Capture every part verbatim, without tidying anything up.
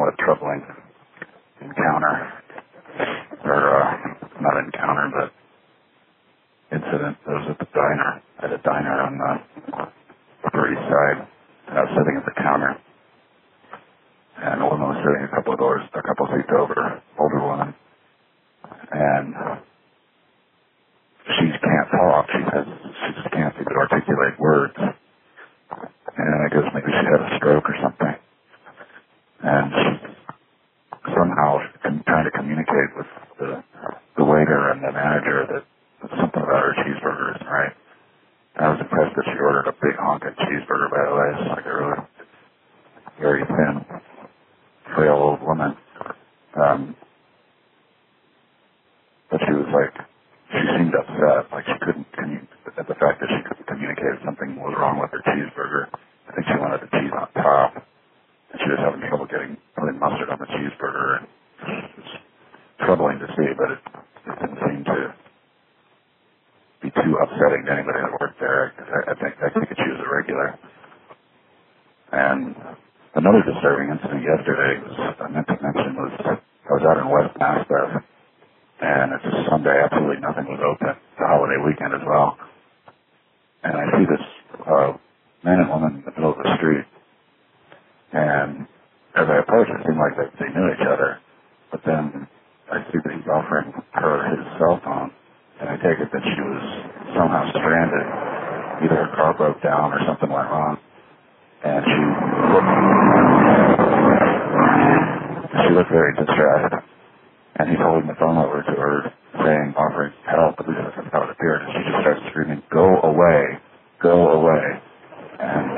somewhat troubling encounter, or uh, not encounter, but incident. It was at the diner, at a diner on the Upper East Side. I was sitting at the counter, and a woman was sitting a couple of doors, a couple of seats over, older woman, and she can't talk. She has, she just can't seem to articulate words. And I guess maybe she had a stroke or something. And she's somehow trying to communicate with the the waiter and the manager that something about her cheeseburger isn't right. I was impressed that she ordered a big honking cheeseburger, by the way. It's like a really very thin, frail old woman. Um, but she was like, she seemed upset, like she couldn't, commun- at the fact that she couldn't communicate something was wrong with her cheeseburger. I think she wanted the cheese on top, and she was having trouble getting really mustard on the cheeseburger. And it was troubling to see, but it, it didn't seem to be too upsetting to anybody that worked there. I, I think I think she was a regular. And another disturbing incident yesterday was, I meant to mention, was I was out in West Maspeth, and it's a Sunday, absolutely nothing was open. It's a holiday weekend as well. And I see this uh, man and woman in the middle of the street, and as I approach, it seemed like they, they knew each other. But then I see that he's offering her his cell phone, and I take it that she was somehow stranded. Either her car broke down or something went wrong. And she looked, she looked very distressed. And he's holding the phone over to her, saying, offering help, at least that's how it appeared. And she just starts screaming, "Go away, go away." And,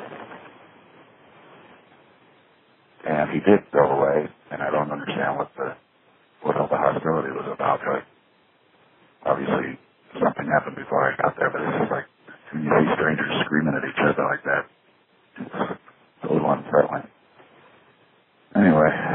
and he did go away, and I don't understand what the, what all the hostility was about. Like, obviously, something happened before I got there, but it's just like, when you see strangers screaming at each other like that, it's a little unsettling. Anyway,